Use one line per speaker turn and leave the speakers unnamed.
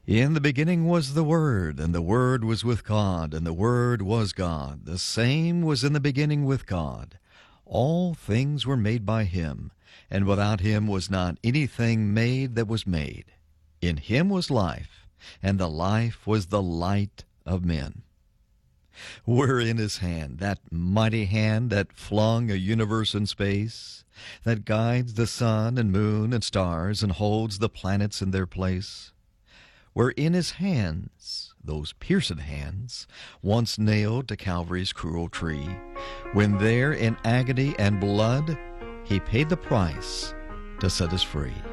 In the beginning was the Word, and the Word was with God, and the Word was God. The same was in the beginning with God. All things were made by him, and without him was not anything made that was made. In him was life, and the life was the light of men. We're in his hand, that mighty hand that flung a universe in space, that guides the sun and moon and stars and holds the planets in their place. We're in his hands, those pierced hands, once nailed to Calvary's cruel tree, when there in agony and blood he paid the price to set us free.